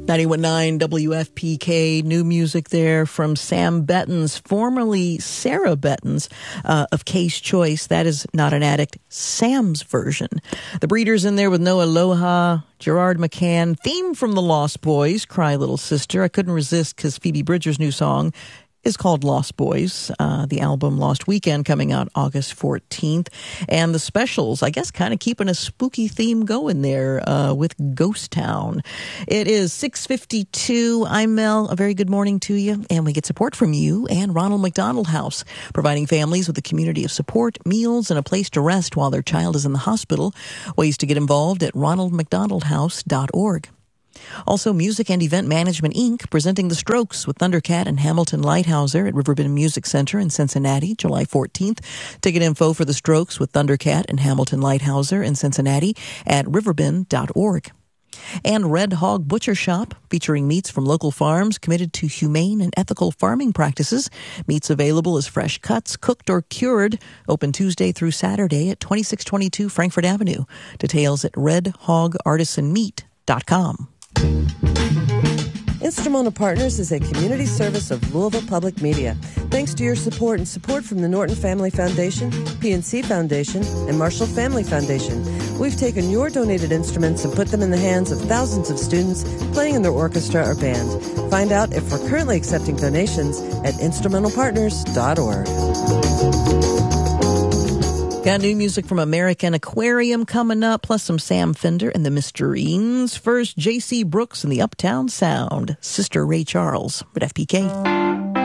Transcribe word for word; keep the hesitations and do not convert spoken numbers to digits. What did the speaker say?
ninety-one point nine W F P K, new music there from Sam Bettens, formerly Sarah Bettens uh, of Case Choice. That is Not an Addict, Sam's version. The Breeders in there with No Aloha, Gerard McCann, theme from The Lost Boys, Cry Little Sister. I couldn't resist because Phoebe Bridgers' new song is called Lost Boys. Uh, the album Lost Weekend coming out August fourteenth. And the specials, I guess, kind of keeping a spooky theme going there uh, with Ghost Town. It is six fifty-two. I'm Mel. A very good morning to you. And we get support from you and Ronald McDonald House, providing families with a community of support, meals, and a place to rest while their child is in the hospital. Ways to get involved at ronald mcdonald house dot org. Also, Music and Event Management, Incorporated, presenting The Strokes with Thundercat and Hamilton Lighthouser at Riverbend Music Center in Cincinnati, July fourteenth. Ticket info for The Strokes with Thundercat and Hamilton Lighthouser in Cincinnati at riverbend dot org. And Red Hog Butcher Shop, featuring meats from local farms committed to humane and ethical farming practices. Meats available as fresh cuts, cooked or cured. Open Tuesday through Saturday at twenty-six twenty-two Frankfort Avenue. Details at red hog artisan meat dot com. Instrumental Partners is a community service of Louisville Public Media. Thanks to your support and support from the Norton Family Foundation, P N C Foundation, and Marshall Family Foundation, we've taken your donated instruments and put them in the hands of thousands of students playing in their orchestra or band. Find out if we're currently accepting donations at instrumental partners dot org. Got new music from American Aquarium coming up, plus some Sam Fender and the Mysterines. First, J C Brooks and the Uptown Sound. Sister Ray Charles at F P K.